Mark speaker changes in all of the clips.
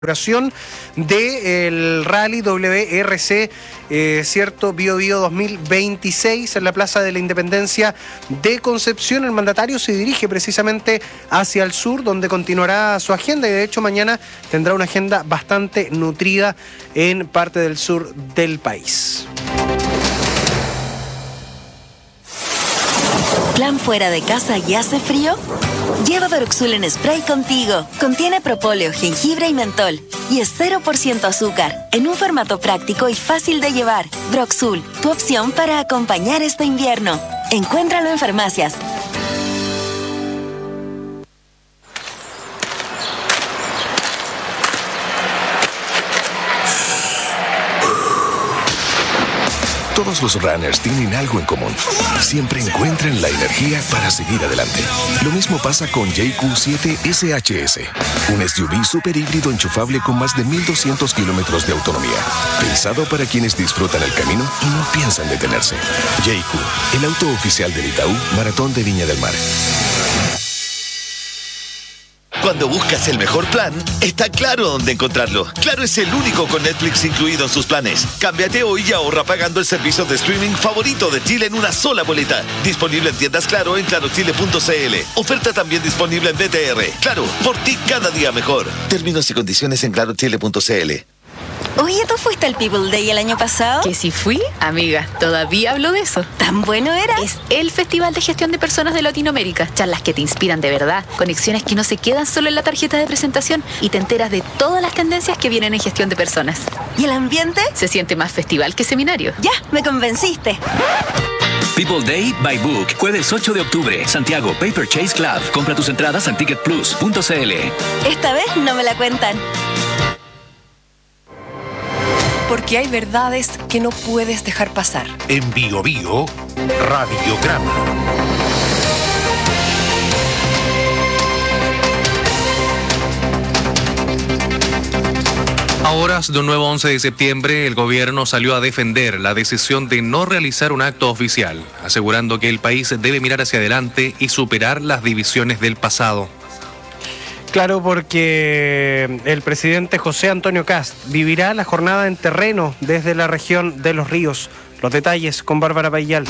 Speaker 1: del Rally WRC, cierto, Bio Bio 2026 en la Plaza de la Independencia de Concepción. El mandatario se dirige precisamente hacia el sur, donde continuará su agenda y de hecho mañana tendrá una agenda bastante nutrida en parte del sur del país.
Speaker 2: ¿Plan fuera de casa y hace frío? Lleva Broxul en spray contigo. Contiene propóleo, jengibre y mentol. Y es 0% azúcar, en un formato práctico y fácil de llevar. Broxul, tu opción para acompañar este invierno. Encuéntralo en farmacias.
Speaker 3: Todos los runners tienen algo en común. Siempre encuentran la energía para seguir adelante. Lo mismo pasa con JQ7 SHS, un SUV super híbrido enchufable con más de 1,200 kilómetros de autonomía. Pensado para quienes disfrutan el camino y no piensan detenerse. JQ, el auto oficial del Itaú Maratón de Viña del Mar.
Speaker 4: Cuando buscas el mejor plan, está Claro dónde encontrarlo. Claro es el único con Netflix incluido en sus planes. Cámbiate hoy y ahorra pagando el servicio de streaming favorito de Chile en una sola boleta. Disponible en tiendas Claro en clarochile.cl. Oferta también disponible en BTR. Claro, por ti cada día mejor. Términos y condiciones en clarochile.cl.
Speaker 2: Oye, ¿tú fuiste al People Day el año pasado?
Speaker 5: ¿Que si fui? Amiga, todavía hablo de eso.
Speaker 2: ¿Tan bueno era?
Speaker 5: Es el Festival de Gestión de Personas de Latinoamérica. Charlas que te inspiran de verdad, conexiones que no se quedan solo en la tarjeta de presentación y te enteras de todas las tendencias que vienen en gestión de personas.
Speaker 2: ¿Y el ambiente?
Speaker 5: Se siente más festival que seminario.
Speaker 2: Ya, me convenciste.
Speaker 6: People Day by Book, jueves 8 de octubre, Santiago, Paper Chase Club. Compra tus entradas en ticketplus.cl.
Speaker 2: Esta vez no me la cuentan.
Speaker 7: Porque hay verdades que no puedes dejar pasar.
Speaker 8: En Bio Bio, Radiograma.
Speaker 9: A horas de un nuevo 11 de septiembre, el gobierno salió a defender la decisión de no realizar un acto oficial, asegurando que el país debe mirar hacia adelante y superar las divisiones del pasado.
Speaker 1: Claro, porque el presidente José Antonio Kast vivirá la jornada en terreno desde la región de Los Ríos. Los detalles con Bárbara Payal.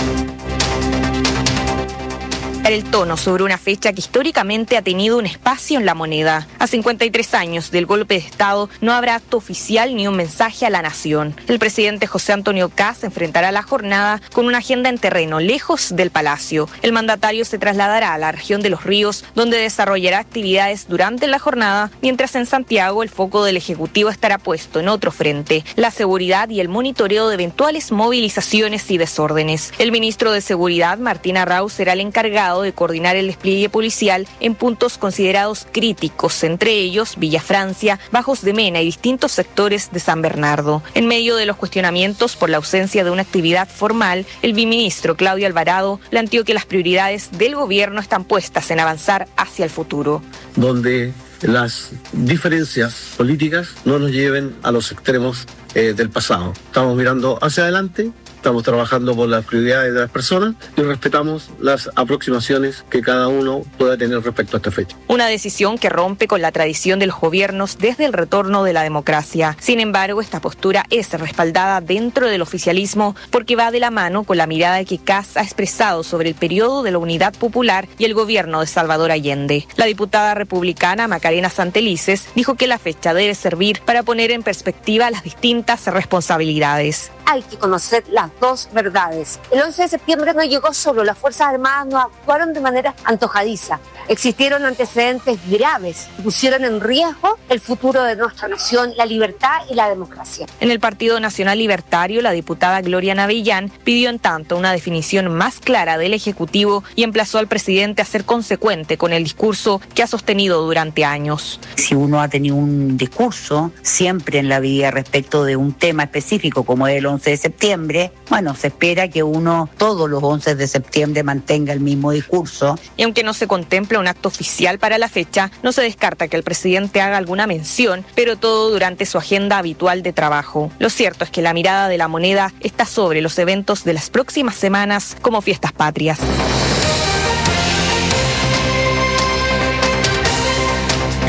Speaker 10: El tono sobre una fecha que históricamente ha tenido un espacio en la moneda. A 53 años del golpe de Estado no habrá acto oficial ni un mensaje a la nación. El presidente José Antonio Kast enfrentará la jornada con una agenda en terreno, lejos del Palacio. El mandatario se trasladará a la región de Los Ríos, donde desarrollará actividades durante la jornada, mientras en Santiago el foco del Ejecutivo estará puesto en otro frente, la seguridad y el monitoreo de eventuales movilizaciones y desórdenes. El ministro de Seguridad, Martín Arrauz, será el encargado de coordinar el despliegue policial en puntos considerados críticos, entre ellos Villa Francia, Bajos de Mena y distintos sectores de San Bernardo. En medio de los cuestionamientos por la ausencia de una actividad formal, el viceministro Claudio Alvarado planteó que las prioridades del gobierno están puestas en avanzar hacia el futuro.
Speaker 11: Donde las diferencias políticas no nos lleven a los extremos del pasado. Estamos mirando hacia adelante. Estamos trabajando por las prioridades de las personas y respetamos las aproximaciones que cada uno pueda tener respecto a esta fecha.
Speaker 10: Una decisión que rompe con la tradición de los gobiernos desde el retorno de la democracia. Sin embargo, esta postura es respaldada dentro del oficialismo porque va de la mano con la mirada que Kast ha expresado sobre el periodo de la Unidad Popular y el gobierno de Salvador Allende. La diputada republicana Macarena Santelices dijo que la fecha debe servir para poner en perspectiva las distintas responsabilidades.
Speaker 12: Hay que conocer las dos verdades. El 11 de septiembre no llegó solo, las Fuerzas Armadas no actuaron de manera antojadiza. Existieron antecedentes graves que pusieron en riesgo el futuro de nuestra nación, la libertad y la democracia.
Speaker 10: En el Partido Nacional Libertario, la diputada Gloria Navillán pidió en tanto una definición más clara del Ejecutivo y emplazó al presidente a ser consecuente con el discurso que ha sostenido durante años.
Speaker 13: Si uno ha tenido un discurso siempre en la vida respecto de un tema específico como el 11 de septiembre, bueno, se espera que uno todos los 11 de septiembre mantenga el mismo discurso.
Speaker 10: Y aunque no se contempla un acto oficial para la fecha, no se descarta que el presidente haga alguna mención, pero todo durante su agenda habitual de trabajo. Lo cierto es que la mirada de la moneda está sobre los eventos de las próximas semanas como fiestas patrias.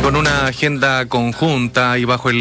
Speaker 9: Con una agenda conjunta y bajo el